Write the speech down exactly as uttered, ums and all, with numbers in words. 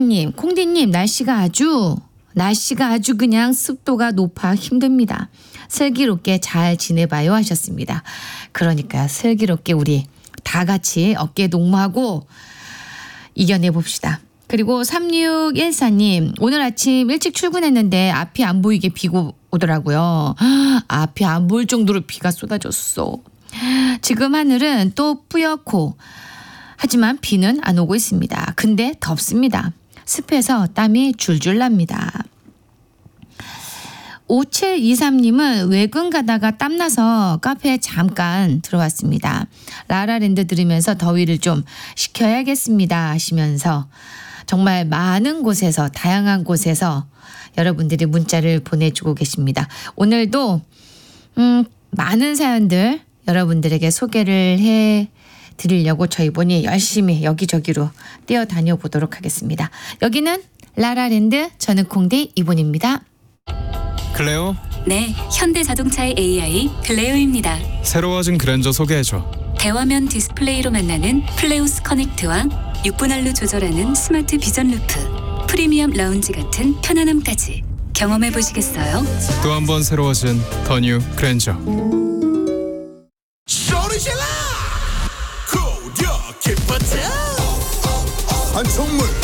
님, 콩디님 날씨가 아주 날씨가 아주 그냥 습도가 높아 힘듭니다. 슬기롭게 잘 지내봐요 하셨습니다. 그러니까 슬기롭게 우리 다 같이 어깨 동무하고 이겨내 봅시다. 그리고 삼육일사 님, 오늘 아침 일찍 출근했는데 앞이 안 보이게 비가 오더라고요. 앞이 안 보일 정도로 비가 쏟아졌어. 지금 하늘은 또 뿌옇고 하지만 비는 안 오고 있습니다. 근데 덥습니다. 습해서 땀이 줄줄 납니다. 오칠이삼 님은 외근 가다가 땀나서 카페에 잠깐 들어왔습니다. 라라랜드 들으면서 더위를 좀 식혀야겠습니다 하시면서 정말 많은 곳에서 다양한 곳에서 여러분들이 문자를 보내주고 계십니다. 오늘도 음, 많은 사연들 여러분들에게 소개를 해 드리려고 저희 분이 열심히 여기저기로 뛰어다녀 보도록 하겠습니다. 여기는 라라랜드, 저는 콩디 이분입니다. 클레오? 네, 현대자동차의 에이아이 클레오입니다. 새로워진 그랜저 소개해줘. 대화면 디스플레이로 만나는 플레오스 커넥트와 육 분할로 조절하는 스마트 비전 루프, 프리미엄 라운지 같은 편안함까지 경험해 보시겠어요? 또 한 번 새로워진 더 뉴 그랜저.